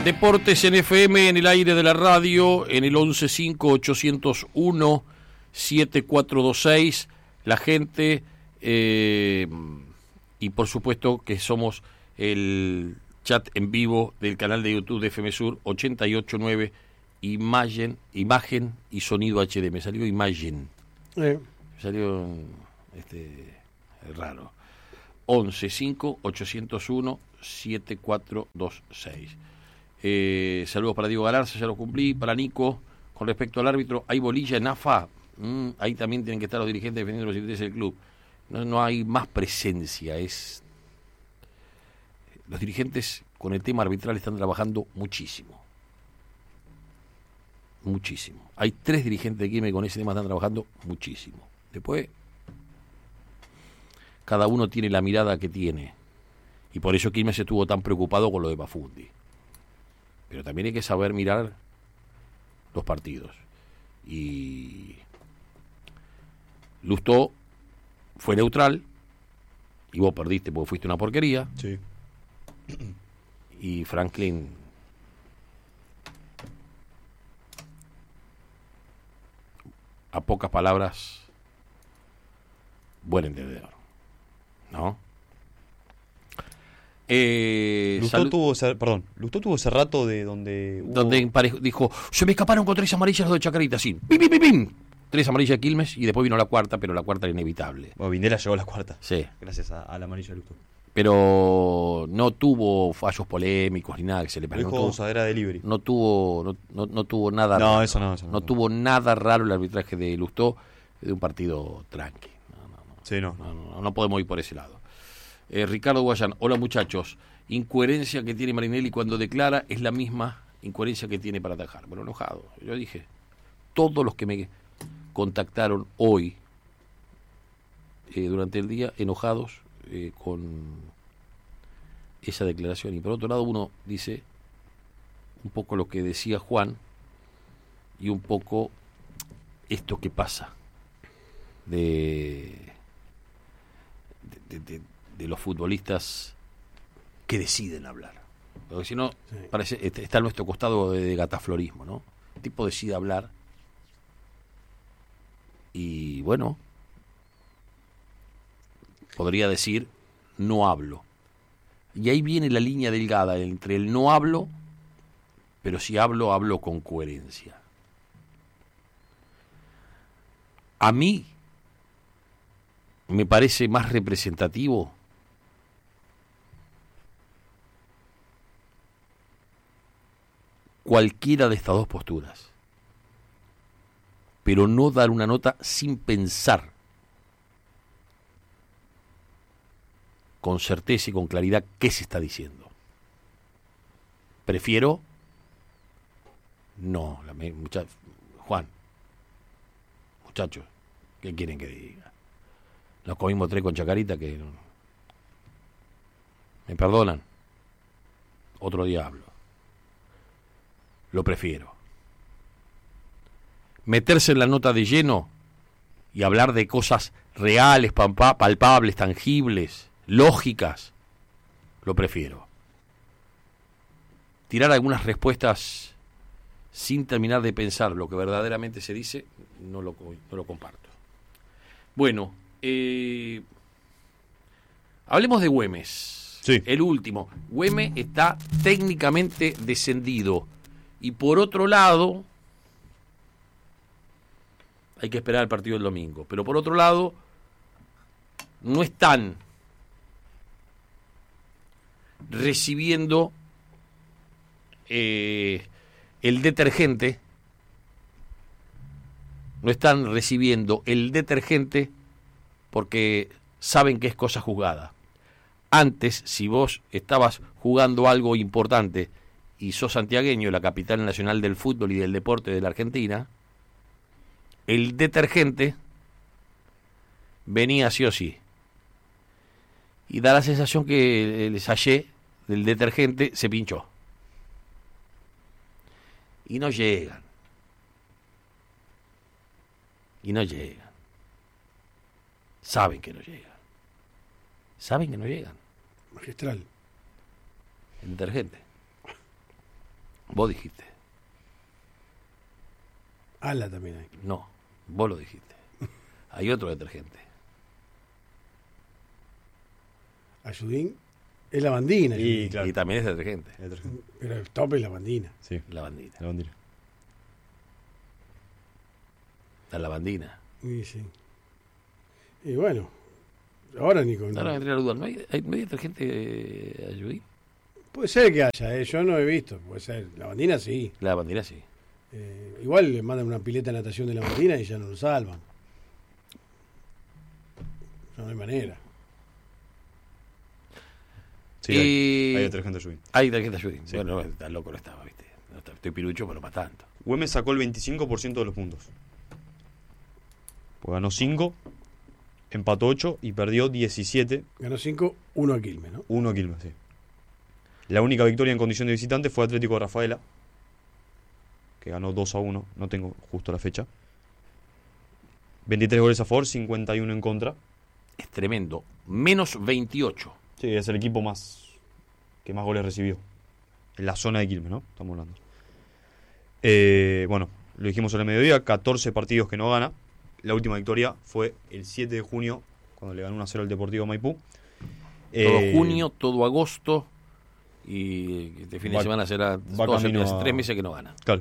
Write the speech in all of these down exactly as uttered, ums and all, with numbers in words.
Deportes en F M, en el aire de la radio, en el once cinco ochocientos uno siete cuatro dos seis. La gente, eh, y por supuesto que somos el chat en vivo del canal de YouTube de F M Sur ochenta y ocho punto nueve, imagen, imagen y sonido H D. Me salió imagen. Eh. Me salió este, raro. once cinco ochocientos uno siete cuatro dos seis. Eh, saludos para Diego Galarza, ya lo cumplí. Para Nico, con respecto al árbitro, ¿hay bolilla en A F A? Mm, ahí también tienen que estar los dirigentes defendiendo los intereses del club. No, no hay más presencia. Es Los dirigentes con el tema arbitral están trabajando muchísimo. Muchísimo. Hay tres dirigentes de Quilmes con ese tema están trabajando muchísimo. Después, cada uno tiene la mirada que tiene. Y por eso Quilmes estuvo tan preocupado con lo de Bafundi. Pero también hay que saber mirar los partidos. Y Lustó fue neutral y vos perdiste porque fuiste una porquería. Sí. Y Franklin a pocas palabras, buen entendedor, ¿no? Eh, Lustó sal... tuvo ese, perdón, Lustó tuvo ese rato de donde hubo... donde emparejo, dijo, se me escaparon con tres amarillas los de Chacarita, sí, pim, pim, pim, pim. Tres amarillas de Quilmes y después vino la cuarta, pero la cuarta era inevitable. Bueno, Vindela llegó a la cuarta. Sí. Gracias a, a la amarilla de Lustó. Pero no tuvo fallos polémicos ni nada que se le Dijo, no tuvo, usadera delivery. no tuvo no, no, no tuvo nada no, raro. Eso no, eso no. No tuvo nada raro el arbitraje de Lustó de un partido tranqui. No, no, no. Sí, no. No, no, no podemos ir por ese lado. Eh, Ricardo Guayán, hola muchachos. Incoherencia que tiene Marinelli cuando declara es la misma incoherencia que tiene para atajar. Bueno, enojado. Yo dije, todos los que me contactaron hoy eh, durante el día enojados eh, con esa declaración. Y por otro lado uno dice un poco lo que decía Juan y un poco esto que pasa de de, de, de los futbolistas que deciden hablar, porque si no sí. Parece está a nuestro costado de, de gataflorismo, ¿no? El tipo decide hablar y bueno, podría decir no hablo. Y ahí viene la línea delgada entre el no hablo, pero si hablo, hablo con coherencia. A mí me parece más representativo cualquiera de estas dos posturas, pero no dar una nota sin pensar con certeza y con claridad qué se está diciendo. Prefiero no, la, mucha, Juan, muchachos, ¿qué quieren que diga? Nos comimos tres con Chacarita que me perdonan, otro día hablo. Lo prefiero. Meterse en la nota de lleno y hablar de cosas reales, palpables, tangibles, lógicas, lo prefiero. Tirar algunas respuestas sin terminar de pensar lo que verdaderamente se dice, no lo, no lo comparto. Bueno, eh, hablemos de Güemes. Sí. El último. Güemes está técnicamente descendido. Y por otro lado, hay que esperar el partido del domingo. Pero por otro lado, no están recibiendo eh, el detergente, no están recibiendo el detergente porque saben que es cosa juzgada. Antes, si vos estabas jugando algo importante y sos santiagueño, la capital nacional del fútbol y del deporte de la Argentina, el detergente venía sí o sí. Y da la sensación que el sachet del detergente se pinchó. Y no llegan. Y no llegan. Saben que no llegan. Saben que no llegan. Magistral. El detergente. Vos dijiste. Ala también hay. No, vos lo dijiste. Hay otro detergente. Ayudín es lavandina. Y Ayudín. claro. Y también es detergente. Detergente. Pero el top es lavandina. Sí, Lavandina. lavandina. La lavandina. Y sí. Y bueno, ahora ni con... Ahora me entré la duda. ¿No hay, hay, no hay detergente eh, Ayudín? Puede ser que haya, ¿eh? Yo no he visto. Puede ser. Lavandina sí. La lavandina sí. Eh, igual le mandan una pileta de natación de lavandina y ya no lo salvan. No hay manera. Sí, Y- hay, hay detergente Ayudín. Hay detergente Ayudín. Sí. Bueno, no, está loco no estaba, ¿viste? No está- estoy pirucho, pero para tanto. Güemes sacó el veinticinco por ciento de los puntos. Pues ganó cinco, empató ocho y perdió diecisiete. Ganó cinco, uno a Quilmes, ¿no? uno a Quilmes, sí. La única victoria en condición de visitante fue Atlético de Rafaela, que ganó dos a uno, no tengo justo la fecha. veintitrés goles a favor, cincuenta y uno en contra. Es tremendo. Menos veintiocho. Sí, es el equipo más que más goles recibió. En la zona de Quilmes, ¿no? Estamos hablando. Eh, bueno, lo dijimos en el mediodía, catorce partidos que no gana. La última victoria fue el siete de junio, cuando le ganó uno a cero al Deportivo Maipú. Todo Eh, junio, todo agosto. Y este fin de va- semana será va dos, camino hace a- tres meses que no gana. Claro.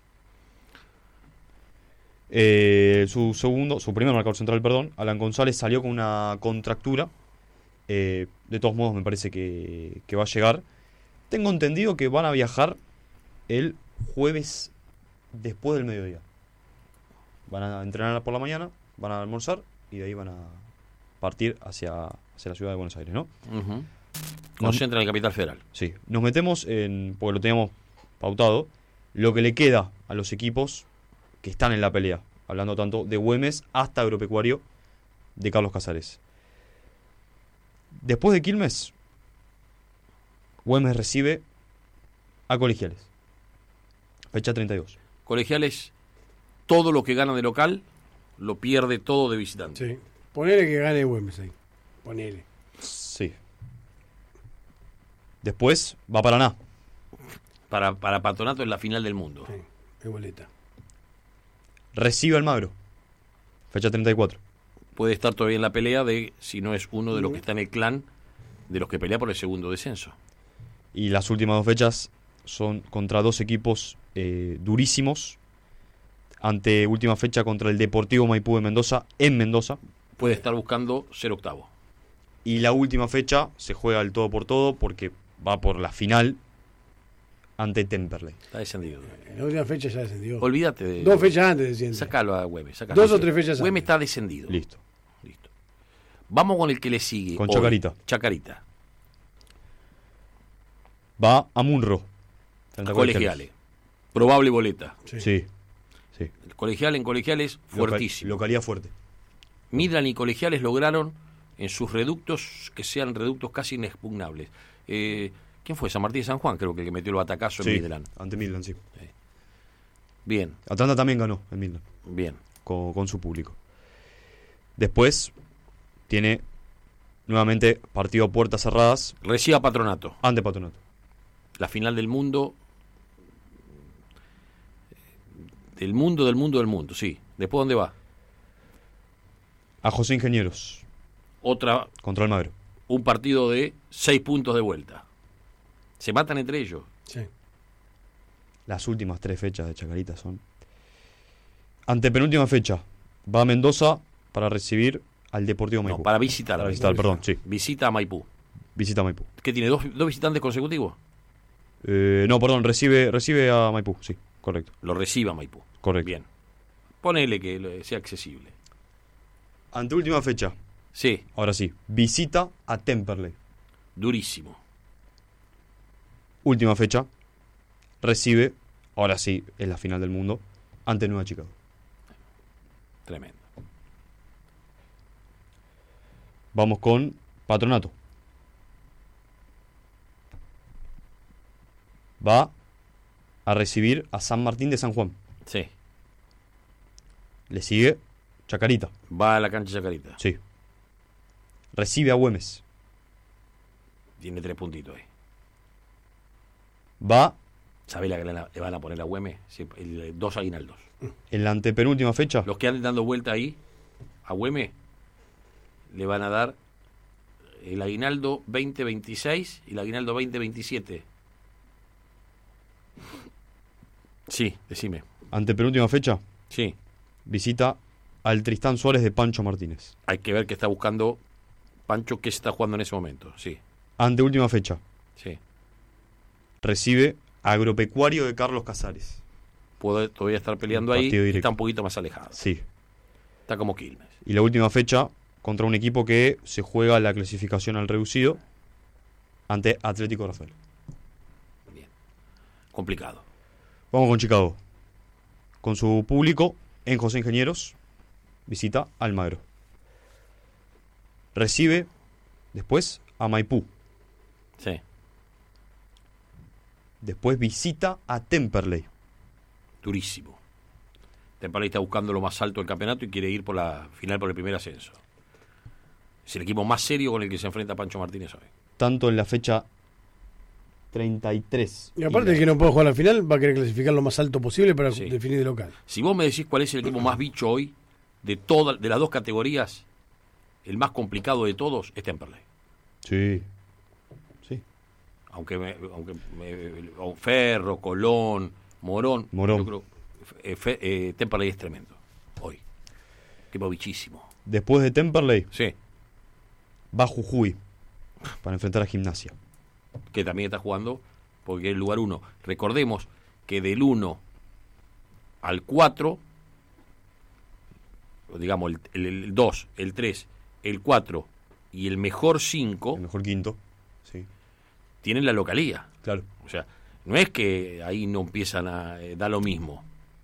Eh, su segundo, su primer marcador central, perdón, Alan González salió con una contractura. Eh, de todos modos, me parece que, que va a llegar. Tengo entendido que van a viajar el jueves después del mediodía. Van a entrenar por la mañana, van a almorzar y de ahí van a partir hacia, hacia la ciudad de Buenos Aires, ¿no? Ujú. Concentra en el Capital Federal. Sí, nos metemos en, porque lo teníamos pautado, lo que le queda a los equipos que están en la pelea, hablando tanto de Güemes hasta Agropecuario de Carlos Casares. Después de Quilmes, Güemes recibe a Colegiales, fecha treinta y dos. Colegiales, todo lo que gana de local, lo pierde todo de visitante. Sí. Ponele que gane Güemes ahí. Ponele. Sí. Después va Paraná, Para, para Patronato es la final del mundo. Sí. Es boleta. recibe a Almagro, fecha treinta y cuatro. Puede estar todavía en la pelea de si no es uno de los que está en el clan de los que pelea por el segundo descenso. Y las últimas dos fechas son contra dos equipos eh, durísimos. Ante última fecha contra el Deportivo Maipú de Mendoza, en Mendoza. Puede estar buscando ser octavo. Y la última fecha se juega el todo por todo porque va por la final ante Temperley. Está descendido. En la última fecha ya descendió. Olvídate de... Dos fechas antes desciende. Sácalo a Güemes. sácalo. Dos o tres fechas Güemes antes. está descendido. Listo. Listo. Vamos con el que le sigue. Con hoy. Chacarita. Chacarita. Va a Munro. frente a Colegiales. Probable boleta. Sí. Sí. Sí. El colegial en colegiales fuertísimo. Local- localidad fuerte. Midland y Colegiales lograron en sus reductos que sean reductos casi inexpugnables. Eh, ¿Quién fue? San Martín de San Juan, creo que el que metió el batacazo Sí, en Midland. ante Midland, sí. Bien, Atlanta también ganó en Midland bien. con, con su público. Después tiene nuevamente partido a puertas cerradas Reciba Patronato, ante Patronato. la final del mundo. Del mundo, del mundo, del mundo, sí. ¿Después dónde va? A José Ingenieros Otra, contra Almagro. un partido de seis puntos de vuelta. Se matan entre ellos. Sí. Las últimas tres fechas de Chacarita son. Ante penúltima fecha, va a Mendoza para recibir al Deportivo Maipú. No, para visitar. Para visitar, perdón, sí. Visita a Maipú. Visita a Maipú. ¿Qué tiene? ¿Dos, dos visitantes consecutivos? Eh, no, perdón, recibe, recibe a Maipú, sí, correcto. Lo reciba Maipú. Correcto. Bien. Ponele que lo- sea accesible. Ante última fecha, Sí, ahora sí, visita a Temperley. durísimo. Última fecha, recibe, ahora sí, es la final del mundo, ante Nueva Chicago. Tremendo. Vamos con Patronato. Va a recibir a San Martín de San Juan. Sí. Le sigue Chacarita. Va a la cancha Chacarita. Sí. Recibe a Güemes. Tiene tres puntitos ahí. Va ¿Sabés la que le van a poner a Güemes? El, dos aguinaldos. En la antepenúltima fecha. Los que anden dando vuelta ahí, a Güemes, le van a dar el aguinaldo veinte veintiséis y el aguinaldo veinte veintisiete. Sí, decime. Antepenúltima fecha. Sí. Visita al Tristán Suárez de Pancho Martínez. Hay que ver qué está buscando Pancho, qué se está jugando en ese momento. Sí. Anteúltima fecha. Sí. Recibe Agropecuario de Carlos Casares. Puede todavía estar peleando ahí, está un poquito más alejado. Sí. Está como Quilmes. Y la última fecha contra un equipo que se juega la clasificación al reducido ante Atlético Rafael. Bien. Complicado. Vamos con Chicago. Con su público en José Ingenieros, visita Almagro. Recibe después a Maipú. Sí. Después visita a Temperley. Durísimo. Temperley está buscando lo más alto del campeonato y quiere ir por la final por el primer ascenso. Es el equipo más serio con el que se enfrenta Pancho Martínez hoy. Tanto en la fecha treinta y tres. Y aparte, y el que no puede jugar a la final va a querer clasificar lo más alto posible para sí. definir de local. Si vos me decís cuál es el equipo más bicho hoy, de todas, de las dos categorías, el más complicado de todos es Temperley. Sí. Sí. Aunque, me, aunque me, Ferro, Colón, Morón, Morón. yo creo eh, fe, eh, Temperley es tremendo hoy. Equipo bichísimo. Después de Temperley, sí. va Jujuy para enfrentar a Gimnasia. Que también está jugando porque es el lugar uno. Recordemos que del uno al cuatro, digamos el, el, el dos, el tres, el cuatro y el mejor cinco, el mejor quinto, sí, tienen la localía. Claro. O sea, no es que ahí no empiezan a eh, dar lo mismo.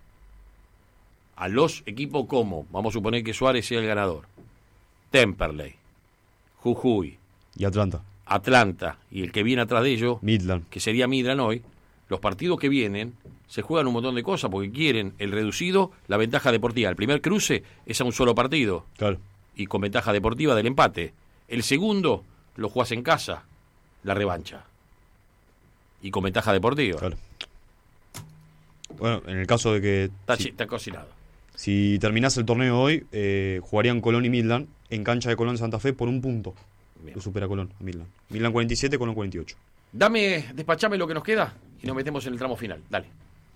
A los equipos como, vamos a suponer que Suárez sea el ganador, Temperley, Jujuy y Atlanta. Atlanta y el que viene atrás de ellos, Midland, que sería Midland hoy, los partidos que vienen se juegan un montón de cosas porque quieren el reducido, la ventaja deportiva. El primer cruce es a un solo partido, claro, y con ventaja deportiva del empate. El segundo lo jugás en casa, la revancha, y con ventaja deportiva. Claro. Bueno, en el caso de que Está, si, está cocinado. Si terminase el torneo hoy, eh, jugarían Colón y Midland en cancha de Colón Santa Fe por un punto. Bien. Lo supera Colón a Midland. Midland cuarenta y siete, Colón cuarenta y ocho. Dame, despachame lo que nos queda y nos metemos en el tramo final. Dale.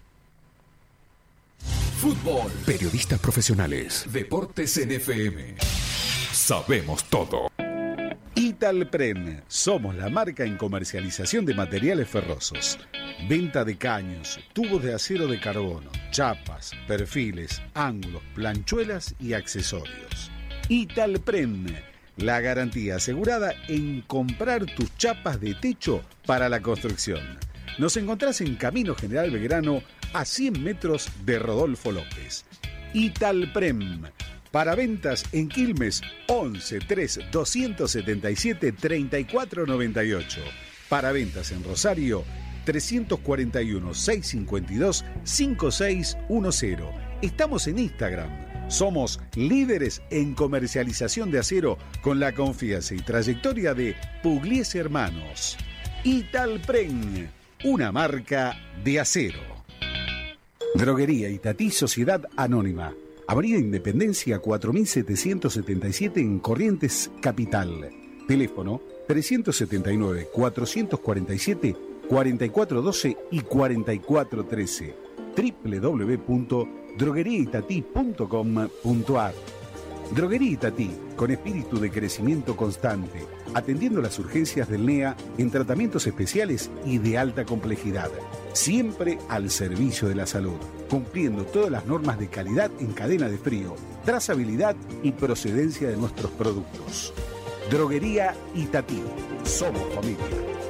Fútbol. Periodistas profesionales. Deportes en F M. Sabemos todo. Italpren. Somos la marca en comercialización de materiales ferrosos. Venta de caños, tubos de acero de carbono, chapas, perfiles, ángulos, planchuelas y accesorios. Italpren. La garantía asegurada en comprar tus chapas de techo para la construcción. Nos encontrás en Camino General Belgrano a cien metros de Rodolfo López. Italprem. Para ventas en Quilmes once tres doscientos setenta y siete treinta y cuatro noventa y ocho. Para ventas en Rosario trescientos cuarenta y uno seiscientos cincuenta y dos cincuenta y seis diez. Estamos en Instagram. Somos líderes en comercialización de acero con la confianza y trayectoria de Pugliese Hermanos. Italpren, una marca de acero. Droguería Itatí Sociedad Anónima. Avenida Independencia cuatro mil setecientos setenta y siete en Corrientes, Capital. Teléfono trescientos setenta y nueve cuatrocientos cuarenta y siete cuarenta y cuatro doce y cuarenta y cuatro trece. doble u doble u doble u punto droguería itatí punto com punto a r. Droguería Itatí, con espíritu de crecimiento constante, atendiendo las urgencias del N E A en tratamientos especiales y de alta complejidad, siempre al servicio de la salud, cumpliendo todas las normas de calidad en cadena de frío, trazabilidad y procedencia de nuestros productos. Droguería Itatí, somos familia.